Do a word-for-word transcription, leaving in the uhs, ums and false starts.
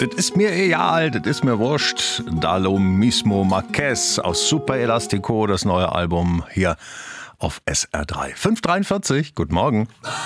Das ist mir egal, das ist mir wurscht. Dalo mismo Marquez aus Super Elastico, das neue Album hier auf S R drei. fünf Uhr dreiundvierzig, guten Morgen.